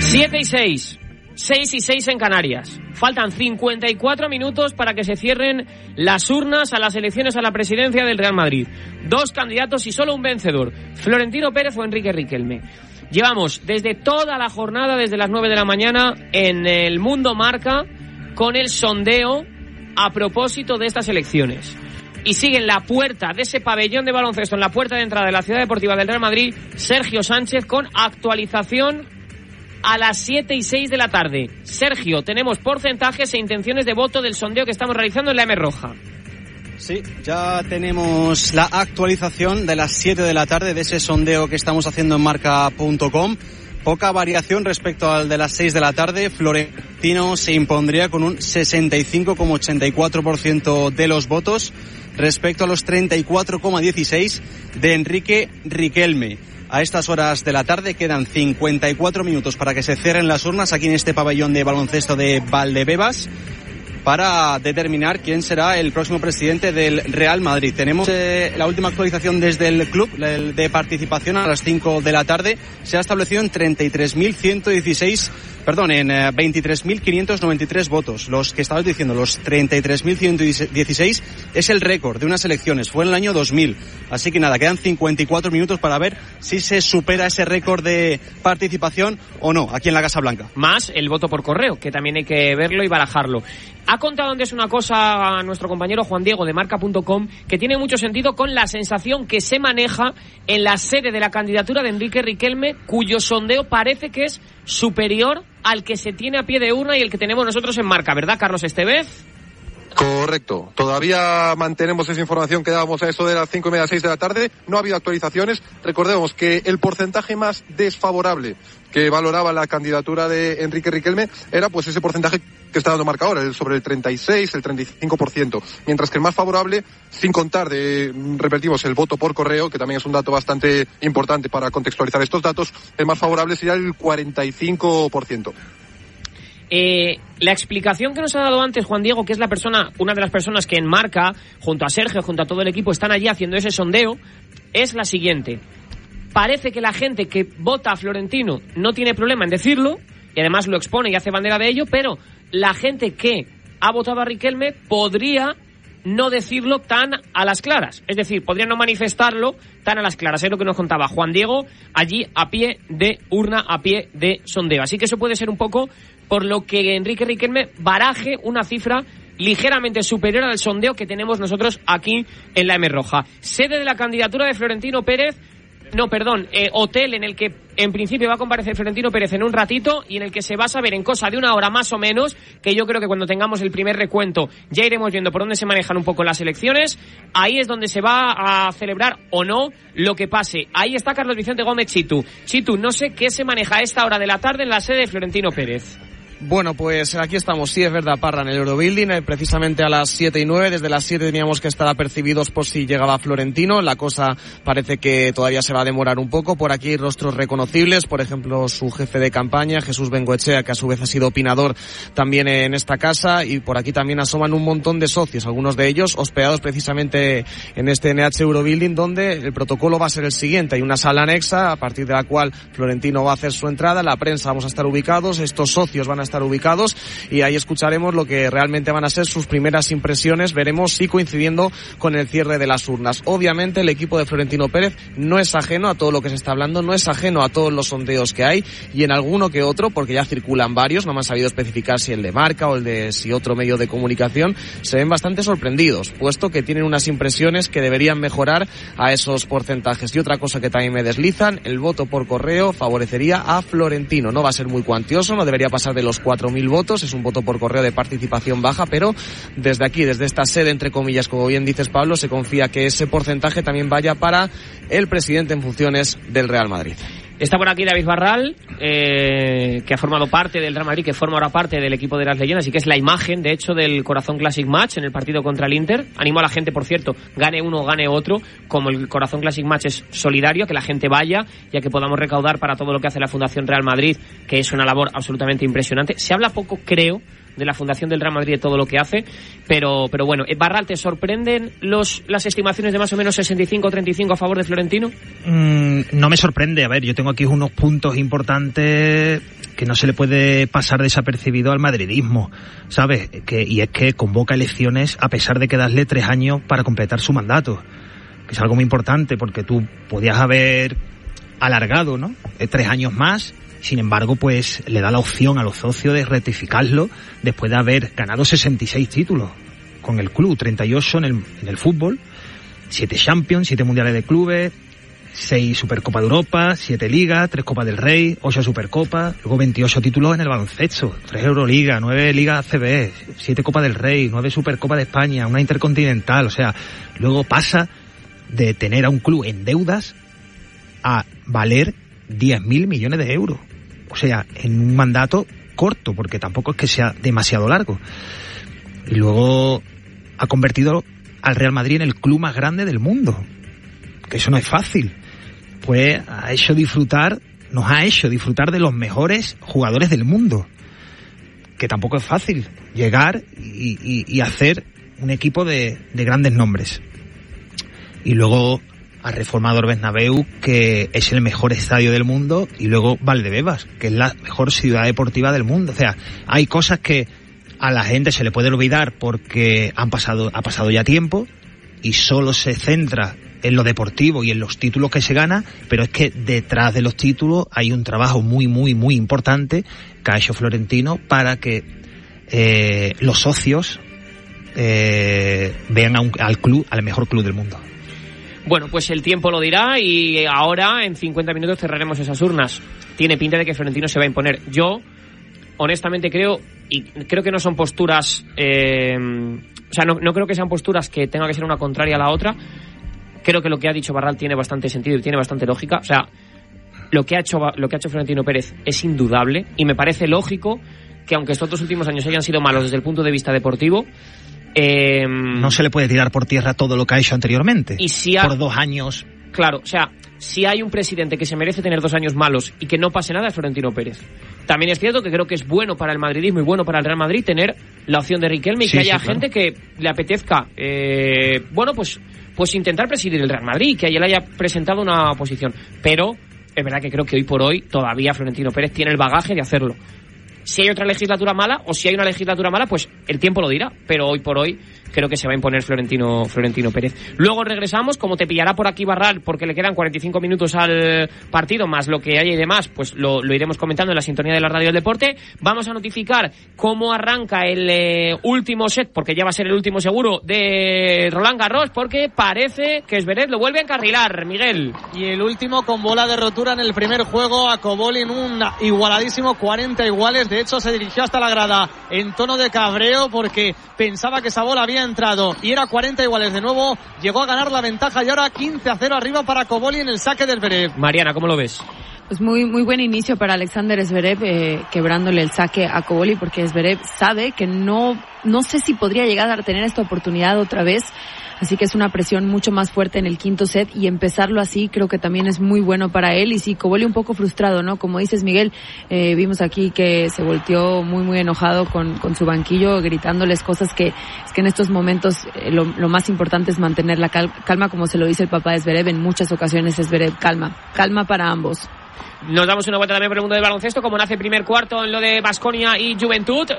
7:06. 6:06 en Canarias. Faltan 54 minutos para que se cierren las urnas a las elecciones a la presidencia del Real Madrid. 2 candidatos y solo un vencedor, Florentino Pérez o Enrique Riquelme. Llevamos desde toda la jornada, desde las 9 de la mañana, en el Mundo Marca, con el sondeo a propósito de estas elecciones. Y sigue en la puerta de ese pabellón de baloncesto, en la puerta de entrada de la Ciudad Deportiva del Real Madrid, Sergio Sánchez, con actualización a las 7:06 de la tarde. Sergio, tenemos porcentajes e intenciones de voto del sondeo que estamos realizando en la M Roja. Sí, ya tenemos la actualización de las 7 de la tarde de ese sondeo que estamos haciendo en marca.com. Poca variación respecto al de las 6 de la tarde. Florentino se impondría con un 65,84% de los votos respecto a los 34,16% de Enrique Riquelme. A estas horas de la tarde quedan 54 minutos para que se cierren las urnas aquí en este pabellón de baloncesto de Valdebebas para determinar quién será el próximo presidente del Real Madrid. Tenemos la última actualización desde el club de participación a las 5 de la tarde. Se ha establecido en 23.593 votos. Los que estabas diciendo, los 33.116 es el récord de unas elecciones. Fue en el año 2000. Así que nada, quedan 54 minutos para ver si se supera ese récord de participación o no aquí en la Casa Blanca. Más el voto por correo, que también hay que verlo y barajarlo. Ha contado antes una cosa a nuestro compañero Juan Diego de marca.com que tiene mucho sentido con la sensación que se maneja en la sede de la candidatura de Enrique Riquelme, cuyo sondeo parece que es superior al que se tiene a pie de urna y el que tenemos nosotros en marca, ¿verdad, Carlos Estevez? Correcto. Todavía mantenemos esa información que dábamos a eso de las 5:30, 6 de la tarde. No ha habido actualizaciones. Recordemos que el porcentaje más desfavorable que valoraba la candidatura de Enrique Riquelme era pues ese porcentaje que está dando marca ahora, sobre el 36, el 35%. Mientras que el más favorable, sin contar repetimos, el voto por correo, que también es un dato bastante importante para contextualizar estos datos, el más favorable sería el 45%. La explicación que nos ha dado antes Juan Diego, que es una de las personas que en Marca, junto a Sergio, junto a todo el equipo, están allí haciendo ese sondeo, es la siguiente. Parece que la gente que vota a Florentino no tiene problema en decirlo, y además lo expone y hace bandera de ello, pero la gente que ha votado a Riquelme podría no decirlo tan a las claras. Es decir, podría no manifestarlo tan a las claras. Es lo que nos contaba Juan Diego allí a pie de urna, a pie de sondeo. Así que eso puede ser un poco por lo que Enrique Riquelme baraje una cifra ligeramente superior al sondeo que tenemos nosotros aquí en la M Roja. Sede de la candidatura de Florentino Pérez, hotel en el que en principio va a comparecer Florentino Pérez en un ratito y en el que se va a saber en cosa de una hora más o menos, que yo creo que cuando tengamos el primer recuento ya iremos viendo por dónde se manejan un poco las elecciones. Ahí es donde se va a celebrar o no lo que pase. Ahí está Carlos Vicente Gómez Chitu. Chitu, no sé qué se maneja a esta hora de la tarde en la sede de Florentino Pérez. Bueno, pues aquí estamos, sí es verdad, Parra, en el Eurobuilding, precisamente a las 7:09, desde las 7 teníamos que estar apercibidos por si llegaba Florentino. La cosa parece que todavía se va a demorar un poco. Por aquí hay rostros reconocibles, por ejemplo su jefe de campaña, Jesús Bengoechea, que a su vez ha sido opinador también en esta casa, y por aquí también asoman un montón de socios, algunos de ellos hospedados precisamente en este NH Eurobuilding, donde el protocolo va a ser el siguiente. Hay una sala anexa a partir de la cual Florentino va a hacer su entrada, la prensa vamos a estar ubicados, estos socios van a estar ubicados y ahí escucharemos lo que realmente van a ser sus primeras impresiones. Veremos si coincidiendo con el cierre de las urnas. Obviamente el equipo de Florentino Pérez no es ajeno a todo lo que se está hablando, no es ajeno a todos los sondeos que hay, y en alguno que otro, porque ya circulan varios, no me han sabido especificar si el de Marca o el de si otro medio de comunicación, se ven bastante sorprendidos, puesto que tienen unas impresiones que deberían mejorar a esos porcentajes. Y otra cosa que también me deslizan, el voto por correo favorecería a Florentino. No va a ser muy cuantioso, no debería pasar de los 4.000 votos, es un voto por correo de participación baja, pero desde aquí, desde esta sede, entre comillas, como bien dices, Pablo, se confía que ese porcentaje también vaya para el presidente en funciones del Real Madrid. Está por aquí David Barral, que ha formado parte del Real Madrid, que forma ahora parte del equipo de las leyendas y que es la imagen, de hecho, del Corazón Classic Match en el partido contra el Inter. Animo a la gente, por cierto, gane uno o gane otro, como el Corazón Classic Match es solidario, que la gente vaya, ya que podamos recaudar para todo lo que hace la Fundación Real Madrid, que es una labor absolutamente impresionante. Se habla poco, creo, de la Fundación del Real Madrid, de todo lo que hace, pero bueno. Barral, ¿te sorprenden las estimaciones de más o menos 65-35 a favor de Florentino? No me sorprende. A ver, yo tengo aquí unos puntos importantes que no se le puede pasar desapercibido al madridismo, ¿sabes? Y es que convoca elecciones a pesar de que darle 3 años para completar su mandato, que es algo muy importante, porque tú podías haber alargado, ¿no? 3 años más. Sin embargo, pues le da la opción a los socios de rectificarlo después de haber ganado 66 títulos con el club, 38 en el fútbol, 7 Champions, 7 Mundiales de Clubes, 6 Supercopa de Europa, 7 Ligas, 3 Copas del Rey, 8 Supercopas, luego 28 títulos en el baloncesto, 3 Euroliga, 9 Ligas ACB, 7 Copas del Rey, 9 Supercopa de España, una Intercontinental. O sea, luego pasa de tener a un club en deudas a valer 10.000 millones de euros. O sea, en un mandato corto, porque tampoco es que sea demasiado largo. Y luego ha convertido al Real Madrid en el club más grande del mundo, que eso no es fácil. Pues nos ha hecho disfrutar de los mejores jugadores del mundo, que tampoco es fácil llegar y hacer un equipo de grandes nombres. Y luego ha reformado el Bernabéu, que es el mejor estadio del mundo, y luego Valdebebas, que es la mejor ciudad deportiva del mundo. O sea, hay cosas que a la gente se le puede olvidar porque ha pasado ya tiempo y solo se centra en lo deportivo y en los títulos que se gana, pero es que detrás de los títulos hay un trabajo muy, muy, muy importante que ha hecho Florentino para que los socios vean al club, al mejor club del mundo. Bueno, pues el tiempo lo dirá y ahora en 50 minutos cerraremos esas urnas. Tiene pinta de que Florentino se va a imponer. Yo, honestamente, creo que no son posturas... o sea, no creo que sean posturas que tenga que ser una contraria a la otra. Creo que lo que ha dicho Barral tiene bastante sentido y tiene bastante lógica. O sea, lo que ha hecho Florentino Pérez es indudable y me parece lógico que, aunque estos 2 últimos años hayan sido malos desde el punto de vista deportivo... no se le puede tirar por tierra todo lo que ha hecho anteriormente. Y si por 2 años. Claro, o sea, si hay un presidente que se merece tener 2 años malos y que no pase nada, es Florentino Pérez. También es cierto que creo que es bueno para el madridismo y bueno para el Real Madrid tener la opción de Riquelme y que haya gente que le apetezca, pues intentar presidir el Real Madrid y que él haya presentado una oposición. Pero es verdad que creo que hoy por hoy todavía Florentino Pérez tiene el bagaje de hacerlo. Si hay otra legislatura mala o si hay una legislatura mala, pues el tiempo lo dirá. Pero hoy por hoy creo que se va a imponer Florentino Pérez. Luego regresamos, como te pillará por aquí Barral, porque le quedan 45 minutos al partido, más lo que hay y demás, pues lo iremos comentando en la sintonía de la Radio del Deporte. Vamos a notificar cómo arranca el último set, porque ya va a ser el último seguro, de Roland Garros, porque parece que Zverev lo vuelve a encarrilar, Miguel. Y el último con bola de rotura en el primer juego a Cobolin, un igualadísimo 40 iguales. De hecho, se dirigió hasta la grada en tono de cabreo porque pensaba que esa bola había entrado y era 40 iguales de nuevo. Llegó a ganar la ventaja y ahora 15-0 arriba para Cobolin en el saque del Zverev. Mariana, ¿cómo lo ves? Pues muy buen inicio para Alexander Zverev, quebrándole el saque a Cobolin, porque Zverev sabe que no sé si podría llegar a tener esta oportunidad otra vez. Así que es una presión mucho más fuerte en el quinto set y empezarlo así creo que también es muy bueno para él. Y sí, Cobolin un poco frustrado, ¿no? Como dices, Miguel, vimos aquí que se volteó muy enojado con su banquillo, gritándoles cosas que es que en estos momentos lo más importante es mantener la calma, como se lo dice el papá de Zverev en muchas ocasiones. Zverev, calma para ambos. Nos damos una vuelta también por el mundo del baloncesto, como nace el primer cuarto en lo de Baskonia y Juventud.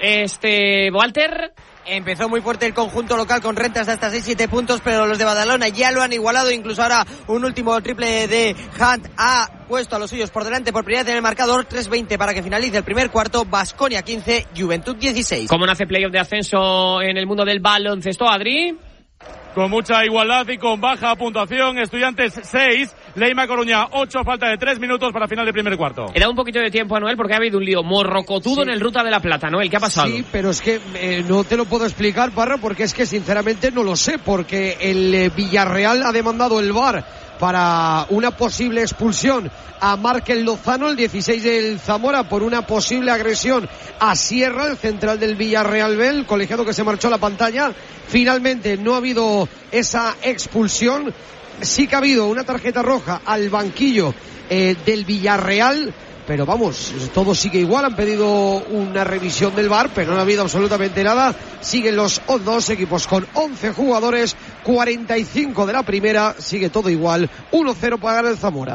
Walter. Empezó muy fuerte el conjunto local con rentas de hasta 6-7 puntos, pero los de Badalona ya lo han igualado. Incluso ahora un último triple de Hunt ha puesto a los suyos por delante por primera vez en el marcador. 3:20 para que finalice el primer cuarto. Baskonia 15, Juventud 16. ¿Cómo nace playoff de ascenso en el mundo del baloncesto, Adri? Con mucha igualdad y con baja puntuación. Estudiantes 6, Leima Coruña 8, falta de 3 minutos para final del primer cuarto. He dado un poquito de tiempo a Noel porque ha habido un lío morrocotudo en el Ruta de la Plata. Noel, ¿qué ha pasado? Sí, pero es que no te lo puedo explicar, Parra, porque es que sinceramente no lo sé, porque el Villarreal ha demandado el VAR para una posible expulsión a Márquez Lozano, el 16 del Zamora, por una posible agresión a Sierra, el central del Villarreal B, el colegiado que se marchó a la pantalla. Finalmente no ha habido esa expulsión. Sí que ha habido una tarjeta roja al banquillo del Villarreal, pero vamos, todo sigue igual. Han pedido una revisión del VAR, pero no ha habido absolutamente nada. Siguen los dos equipos con 11 jugadores, 45 de la primera, sigue todo igual, 1-0 para el Zamora.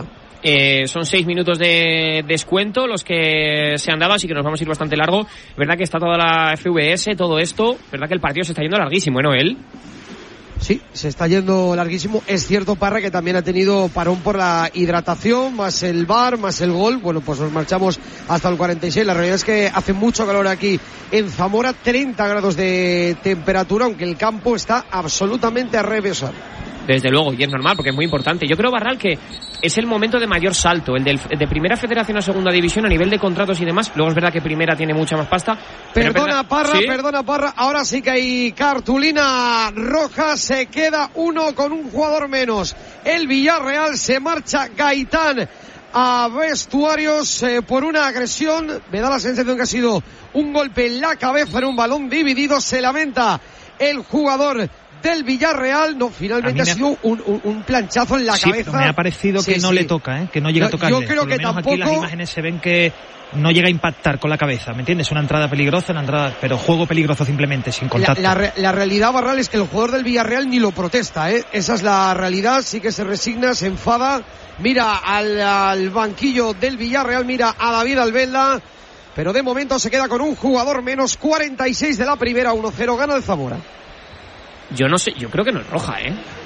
Son 6 minutos de descuento los que se han dado, así que nos vamos a ir bastante largo. Verdad que está toda la FVS, todo esto. Verdad que el partido se está yendo larguísimo, ¿no, él? Sí, se está yendo larguísimo. Es cierto, Parra, que también ha tenido parón por la hidratación, más el VAR, más el gol. Bueno, pues nos marchamos hasta el 46. La realidad es que hace mucho calor aquí en Zamora, 30 grados de temperatura, aunque el campo está absolutamente a rebosar. Desde luego, y es normal porque es muy importante. Yo creo, Barral, que es el momento de mayor salto, el de primera federación a segunda división a nivel de contratos y demás. Luego es verdad que primera tiene mucha más pasta. Perdona, Parra, ahora sí que hay cartulina roja, se queda uno con un jugador menos. El Villarreal, se marcha Gaitán a vestuarios por una agresión. Me da la sensación que ha sido un golpe en la cabeza en un balón dividido. Se lamenta el jugador del Villarreal. No, finalmente ha sido un planchazo en la cabeza. Pero me ha parecido que no le toca, que no llega a tocarle. Yo creo que tampoco. Aquí las imágenes se ven que no llega a impactar con la cabeza, ¿me entiendes? Una entrada peligrosa, pero juego peligroso simplemente, sin contacto. La realidad, Barral, es que el jugador del Villarreal ni lo protesta, Esa es la realidad. Sí que se resigna, se enfada, mira al banquillo del Villarreal, mira a David Albelda, pero de momento se queda con un jugador menos. 46 de la primera, 1-0, gana el Zamora. Yo no sé, yo creo que no es roja,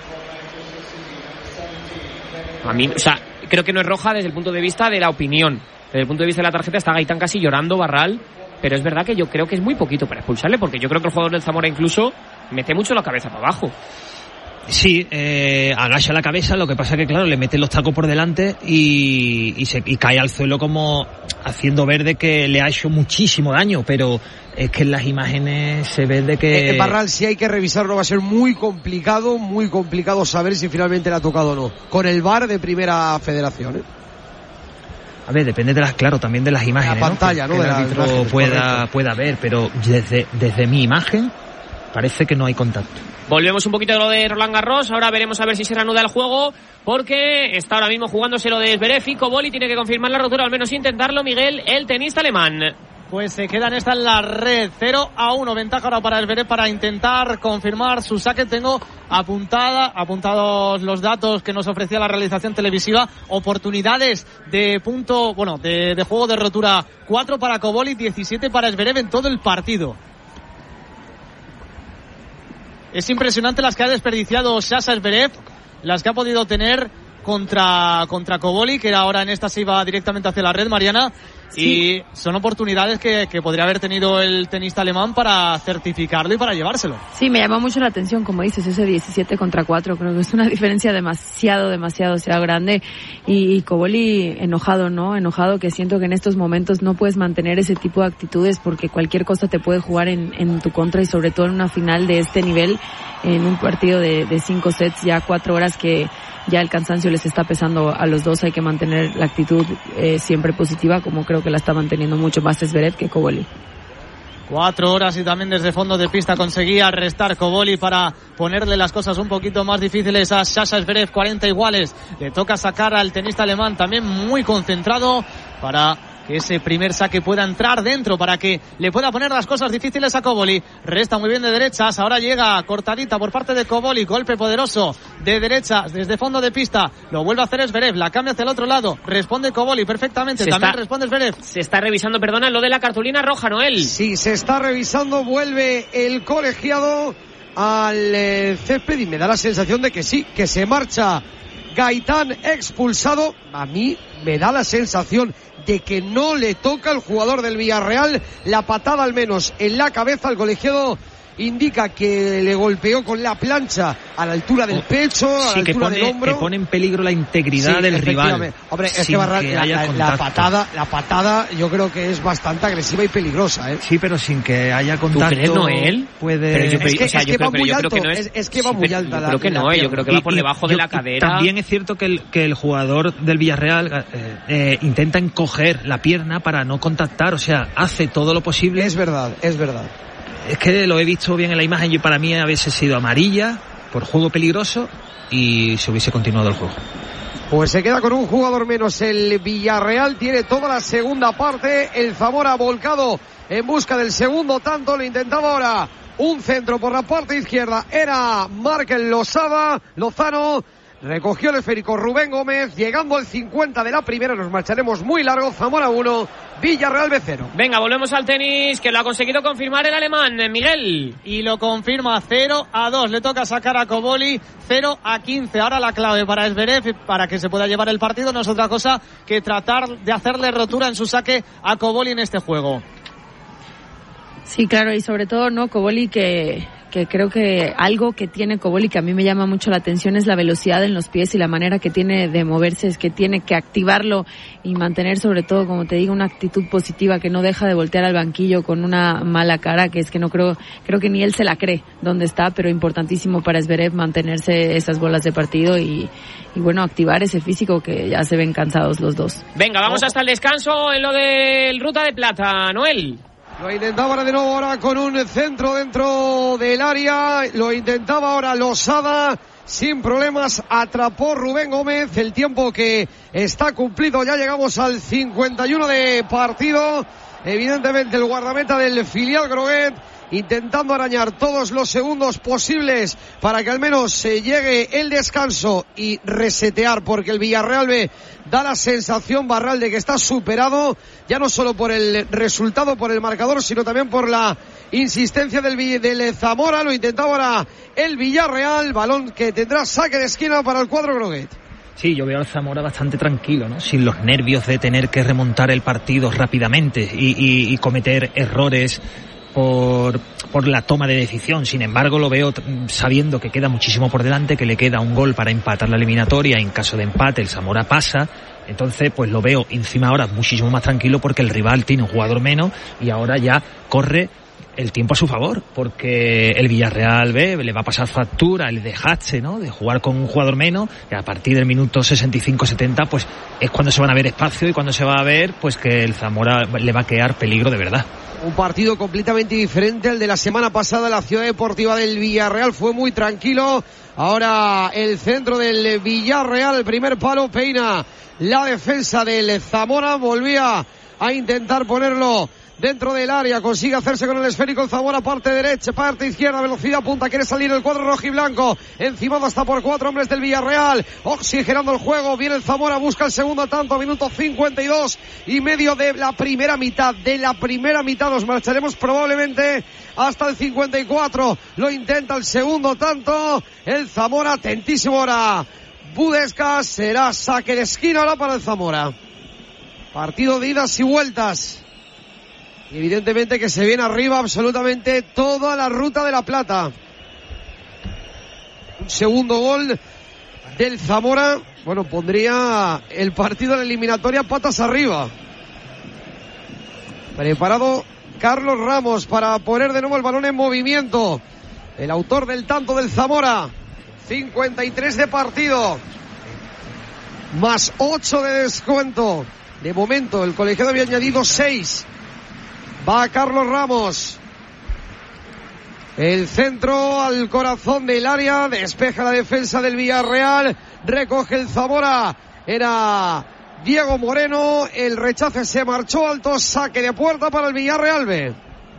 A mí, creo que no es roja desde el punto de vista de la opinión. Desde el punto de vista de la tarjeta está Gaitán casi llorando, Barral, pero es verdad que yo creo que es muy poquito para expulsarle, porque yo creo que el jugador del Zamora incluso mete mucho la cabeza para abajo. Sí, agacha la cabeza, lo que pasa que claro, le mete los tacos por delante y cae al suelo como haciendo ver de que le ha hecho muchísimo daño, pero es que en las imágenes se ve de que... Barral, si hay que revisarlo, va a ser muy complicado saber si finalmente le ha tocado o no, con el VAR de Primera Federación, A ver, depende también de las imágenes, la pantalla, ¿no? Que el árbitro pueda ver, pero desde mi imagen parece que no hay contacto. Volvemos un poquito de lo de Roland Garros, ahora veremos a ver si se reanuda el juego, porque está ahora mismo jugándose lo de Zverev y Koboli tiene que confirmar la rotura, al menos intentarlo, Miguel, el tenista alemán. Pues se quedan esta en la red, 0-1, ventaja ahora para Zverev para intentar confirmar su saque. Tengo apuntados los datos que nos ofrecía la realización televisiva. Oportunidades de punto, de juego de rotura, 4 para Koboli, 17 para Zverev en todo el partido. Es impresionante las que ha desperdiciado Sasha Zverev, las que ha podido tener contra Koboli, que ahora en esta se iba directamente hacia la red, Mariana. Sí. Y son oportunidades que podría haber tenido el tenista alemán para certificarlo y para llevárselo. Sí, me llamó mucho la atención, como dices, ese 17-4, creo que es una diferencia demasiado grande. Y Koboli enojado, ¿no? Enojado, que siento que en estos momentos no puedes mantener ese tipo de actitudes porque cualquier cosa te puede jugar en tu contra, y sobre todo en una final de este nivel, en un partido de 5 sets, ya 4 horas que ya el cansancio les está pesando a los dos. Hay que mantener la actitud siempre positiva, como creo que la está manteniendo mucho más Zverev que Koboli. 4 horas y también desde fondo de pista conseguía restar Koboli para ponerle las cosas un poquito más difíciles a Sasha Zverev. 40 iguales, le toca sacar al tenista alemán también muy concentrado para que ese primer saque pueda entrar dentro, para que le pueda poner las cosas difíciles a Koboli. Resta muy bien de derechas, ahora llega cortadita por parte de Koboli, golpe poderoso de derechas desde fondo de pista, lo vuelve a hacer Zverev, la cambia hacia el otro lado, responde Koboli perfectamente, responde Zverev. Se está revisando, perdona, lo de la cartulina roja, Noel. Sí, se está revisando, vuelve el colegiado al césped y me da la sensación de que sí, que se marcha Gaitán expulsado. A mí me da la sensación de que no le toca al jugador del Villarreal, la patada al menos en la cabeza. El colegiado indica que le golpeó con la plancha a la altura del pecho, a la altura del hombro. Que pone en peligro la integridad del rival. Hombre, es que la patada yo creo que es bastante agresiva y peligrosa, Sí, pero sin que haya contacto. ¿Tú crees, Noel? Es que va muy alto. Es que va muy alta. Yo creo que no, yo creo que va por debajo de la cadera. También es cierto que el jugador del Villarreal intenta encoger la pierna para no contactar, o sea, hace todo lo posible. Es verdad. Es que lo he visto bien en la imagen, y para mí a veces ha sido amarilla por juego peligroso y se hubiese continuado el juego. Pues se queda con un jugador menos el Villarreal, tiene toda la segunda parte, el Zamora volcado en busca del segundo tanto, lo intentaba ahora un centro por la parte izquierda, era Markel Lozano, recogió el esférico Rubén Gómez, llegando al 50 de la primera, nos marcharemos muy largo. Zamora 1, Villarreal B 0. Venga, volvemos al tenis, que lo ha conseguido confirmar el alemán, Miguel. Y lo confirma, 0-2, le toca sacar a Koboli, 0-15. Ahora la clave para Zverev, para que se pueda llevar el partido, no es otra cosa que tratar de hacerle rotura en su saque a Koboli en este juego. Sí, claro, y sobre todo, ¿no? Koboli que creo que algo que tiene Koboli que a mí me llama mucho la atención es la velocidad en los pies y la manera que tiene de moverse, es que tiene que activarlo y mantener sobre todo, como te digo, una actitud positiva, que no deja de voltear al banquillo con una mala cara, que es que no creo que ni él se la cree donde está, pero importantísimo para Zverev mantenerse esas bolas de partido y bueno, activar ese físico, que ya se ven cansados los dos. Venga, vamos hasta el descanso en lo del Ruta de Plata, Noel. Lo intentaba de nuevo ahora con un centro dentro del área. Lo intentaba ahora Losada. Sin problemas atrapó Rubén Gómez. El tiempo que está cumplido. Ya llegamos al 51 de partido. Evidentemente el guardameta del filial Groguet intentando arañar todos los segundos posibles para que al menos se llegue el descanso y resetear, porque el Villarreal B da la sensación, Barral, de que está superado, ya no solo por el resultado, por el marcador, sino también por la insistencia del Zamora. Lo intentaba ahora el Villarreal, balón que tendrá saque de esquina para el cuadro Groguet. Sí, yo veo al Zamora bastante tranquilo, ¿no? Sin los nervios de tener que remontar el partido rápidamente y cometer errores por la toma de decisión. Sin embargo, lo veo sabiendo que queda muchísimo por delante, que le queda un gol para empatar la eliminatoria. En caso de empate, el Zamora pasa. Entonces, pues lo veo encima ahora muchísimo más tranquilo, porque el rival tiene un jugador menos y ahora ya corre el tiempo a su favor, porque el Villarreal B le va a pasar factura el dejarse, ¿no?, de jugar con un jugador menos, y a partir del minuto 65-70 pues es cuando se van a ver espacio y cuando se va a ver pues que el Zamora le va a quedar peligro de verdad. Un partido completamente diferente al de la semana pasada. La Ciudad Deportiva del Villarreal fue muy tranquilo. Ahora el centro del Villarreal, el primer palo, peina la defensa del Zamora, volvía a intentar ponerlo dentro del área, consigue hacerse con el esférico el Zamora, parte derecha, parte izquierda, velocidad punta, quiere salir el cuadro rojiblanco, encimado hasta por 4 hombres del Villarreal, oxigenando el juego, viene el Zamora, busca el segundo tanto, minuto 52 y medio de la primera mitad, nos marcharemos probablemente hasta el 54, lo intenta el segundo tanto, el Zamora, atentísimo ahora Budescas, será saque de esquina ahora para el Zamora. Partido de idas y vueltas. Y evidentemente que se viene arriba absolutamente toda la Ruta de la Plata. Un segundo gol del Zamora, bueno, pondría el partido en la eliminatoria patas arriba. Preparado Carlos Ramos para poner de nuevo el balón en movimiento. El autor del tanto del Zamora. 53 de partido. Más 8 de descuento. De momento el colegiado había añadido 6. Va Carlos Ramos. El centro al corazón del área. Despeja la defensa del Villarreal. Recoge el Zamora. Era Diego Moreno. El rechace se marchó alto. Saque de puerta para el Villarreal B.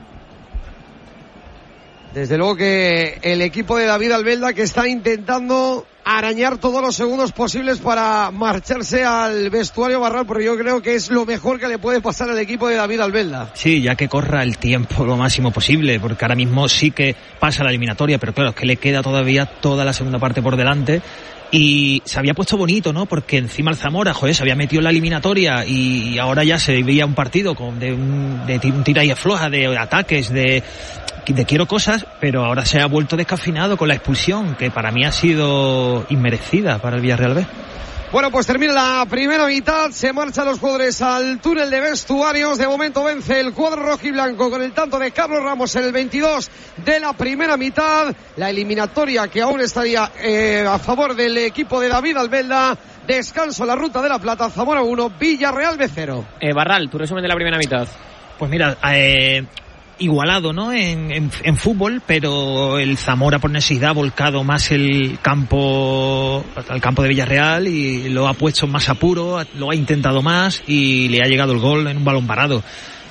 Desde luego que el equipo de David Albelda, que está intentando arañar todos los segundos posibles para marcharse al vestuario, Barral, porque yo creo que es lo mejor que le puede pasar al equipo de David Albelda. Sí, ya que corra el tiempo lo máximo posible, porque ahora mismo sí que pasa la eliminatoria, pero claro, es que le queda todavía toda la segunda parte por delante. Y se había puesto bonito, ¿no? Porque encima el Zamora, joder, se había metido en la eliminatoria y ahora ya se veía un partido de un tira y afloja, de ataques, de quiero cosas, pero ahora se ha vuelto descafeinado con la expulsión, que para mí ha sido inmerecida para el Villarreal B. Bueno, pues termina la primera mitad, se marchan los jugadores al túnel de vestuarios. De momento vence el cuadro rojiblanco con el tanto de Carlos Ramos en el 22 de la primera mitad. La eliminatoria que aún estaría a favor del equipo de David Albelda. Descanso en la Ruta de la Plata, Zamora 1, Villarreal B 0. Barral, tu resumen de la primera mitad. Pues mira, igualado, ¿no? En fútbol, pero el Zamora por necesidad ha volcado más al campo de Villarreal y lo ha puesto más apuro, lo ha intentado más y le ha llegado el gol en un balón parado.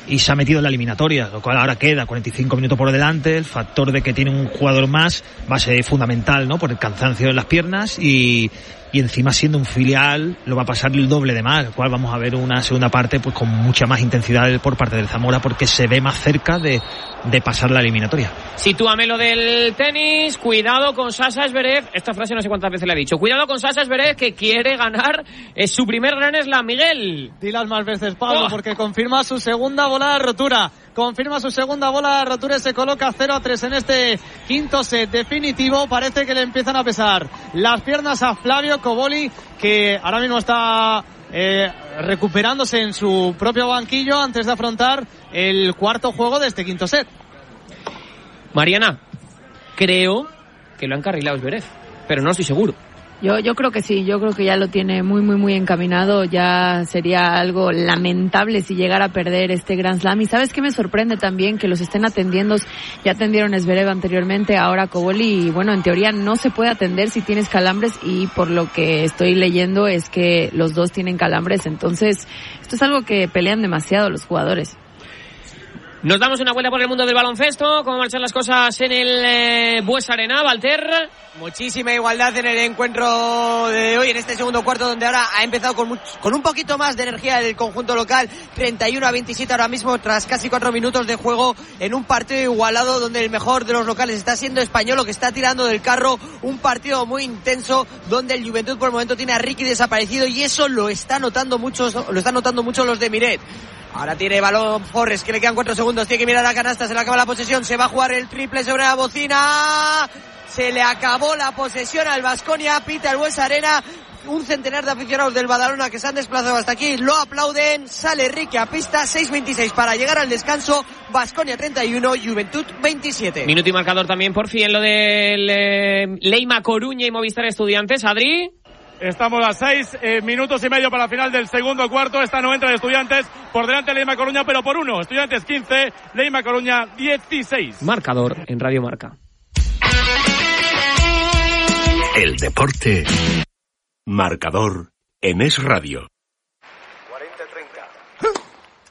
y se ha metido en la eliminatoria, lo cual ahora queda 45 minutos por delante. El factor de que tiene un jugador más va a ser fundamental, ¿no? Por el cansancio en las piernas y encima siendo un filial lo va a pasar el doble de mal, lo cual vamos a ver una segunda parte pues con mucha más intensidad por parte del Zamora, porque se ve más cerca de pasar la eliminatoria. Sitúame lo del tenis, cuidado con Sasha Zverev, esta frase no sé cuántas veces la he dicho, cuidado con Sasha Zverev que quiere ganar su primer Grand Slam, Miguel. Dilas más veces, Pablo, porque confirma su segunda bola de rotura. Confirma su segunda bola de rotura y se coloca 0-3 en este quinto set definitivo. Parece que le empiezan a pesar las piernas a Flavio Cobolli, que ahora mismo está recuperándose en su propio banquillo antes de afrontar el cuarto juego de este quinto set. Mariana, creo que lo ha encarrilado Zverev, pero no estoy seguro. Yo creo que sí, yo creo que ya lo tiene muy encaminado. Ya sería algo lamentable si llegara a perder este Grand Slam. Y ¿sabes qué me sorprende también? Que los estén atendiendo. Ya atendieron a Zverev anteriormente, ahora Cobolli. Y bueno, en teoría no se puede atender si tienes calambres, y por lo que estoy leyendo es que los dos tienen calambres. Entonces, esto es algo que pelean demasiado los jugadores. Nos damos una vuelta por el mundo del baloncesto. ¿Cómo marchan las cosas en el Bues Arena, Walter? Muchísima igualdad en el encuentro de hoy, en este segundo cuarto, donde ahora ha empezado con un poquito más de energía el conjunto local. 31-27 ahora mismo, tras casi 4 minutos de juego, en un partido igualado donde el mejor de los locales está siendo Español, que está tirando del carro. Un partido muy intenso donde el Juventud por el momento tiene a Ricky desaparecido, y eso lo están notando mucho los de Miret. Ahora tiene balón Forres, que le quedan 4 segundos, tiene que mirar a canasta, se le acaba la posesión, se va a jugar el triple sobre la bocina, se le acabó la posesión al Baskonia, pita el Bues Arena. Un centenar de aficionados del Badalona que se han desplazado hasta aquí, lo aplauden, sale Ricky a pista. 6:26 para llegar al descanso. Baskonia 31, Juventud 27. Minuto y marcador también por fin lo del Leima Coruña y Movistar Estudiantes, Adri. Estamos a 6 minutos y medio para la final del segundo cuarto. Esta no entra de Estudiantes, por delante Leima Coruña, pero por 1. Estudiantes 15, Leima Coruña 16. Marcador en Radio Marca. El deporte. Marcador en Es Radio. 40-30.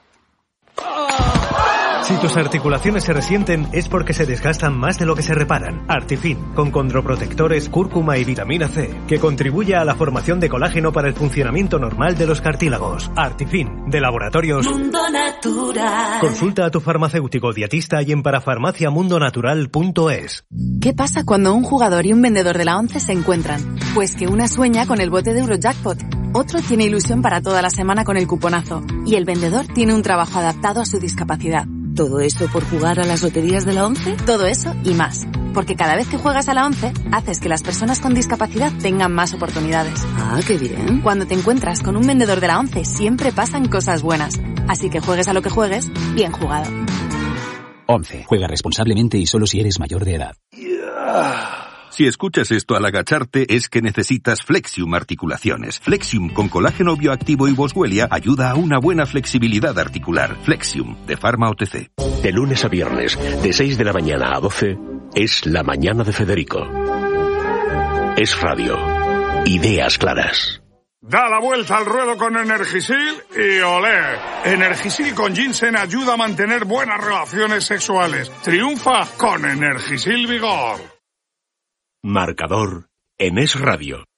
Si tus articulaciones se resienten es porque se desgastan más de lo que se reparan. Artifin, con condroprotectores, cúrcuma y vitamina C, que contribuye a la formación de colágeno para el funcionamiento normal de los cartílagos. Artifin, de Laboratorios Mundo Natural. Consulta a tu farmacéutico dietista y en parafarmaciamundonatural.es. ¿Qué pasa cuando un jugador y un vendedor de la ONCE se encuentran? Pues que una sueña con el bote de Eurojackpot, otro tiene ilusión para toda la semana con el cuponazo, y el vendedor tiene un trabajo adaptado a su discapacidad. ¿Todo eso por jugar a las loterías de la ONCE? Todo eso y más. Porque cada vez que juegas a la ONCE, haces que las personas con discapacidad tengan más oportunidades. Ah, qué bien. Cuando te encuentras con un vendedor de la ONCE, siempre pasan cosas buenas. Así que juegues a lo que juegues, bien jugado. ONCE. Juega responsablemente y solo si eres mayor de edad. Si escuchas esto al agacharte es que necesitas Flexium Articulaciones. Flexium con colágeno bioactivo y boswellia ayuda a una buena flexibilidad articular. Flexium, de Pharma OTC. De lunes a viernes, de 6 de la mañana a 12, es La Mañana de Federico. Es Radio. Ideas claras. Da la vuelta al ruedo con Energisil y olé. Energisil con ginseng ayuda a mantener buenas relaciones sexuales. Triunfa con Energisil Vigor. Marcador en Es Radio.